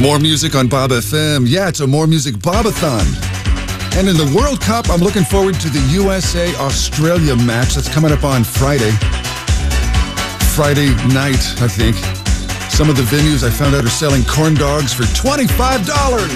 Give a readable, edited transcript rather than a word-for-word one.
More music on Bob FM. Yeah, it's a More Music Bobathon. And in the World Cup, I'm looking forward to the USA-Australia match that's coming up on Friday night, I think. Some of the venues I found out are selling corn dogs for $25.